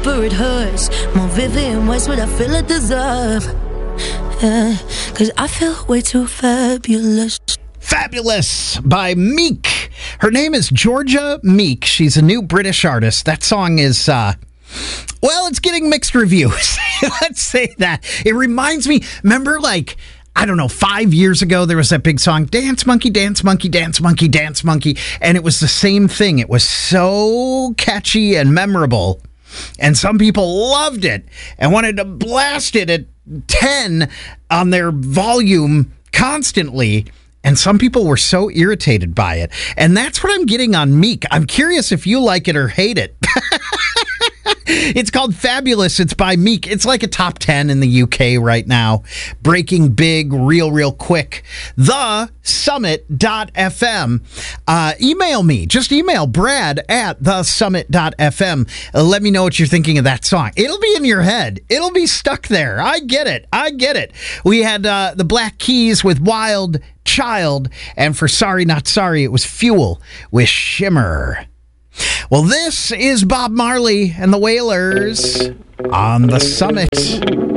it hurts. More vivid in ways what I feel I deserve. Yeah, 'cause I feel way too fabulous. Fabulous by Meek. Her name is Georgia Meek. She's a new British artist. That song is, well, it's getting mixed reviews. Let's say that. It reminds me, remember, like, I don't know, 5 years ago, there was that big song, Dance Monkey, Dance Monkey, Dance Monkey, Dance Monkey. And it was the same thing. It was so catchy and memorable. And some people loved it and wanted to blast it at 10 on their volume constantly. And some people were so irritated by it. And that's what I'm getting on Meek. I'm curious if you like it or hate it. It's called Fabulous. It's by Meek. It's like a top 10 in the UK right now. Breaking big, real quick. TheSummit.fm. Email me. Just email Brad at TheSummit.fm. Let me know what you're thinking of that song. It'll be in your head. It'll be stuck there. I get it. We had the Black Keys with Wild Child. And for Sorry Not Sorry, it was Fuel with Shimmer. Well, this is Bob Marley and the Wailers on The Summit.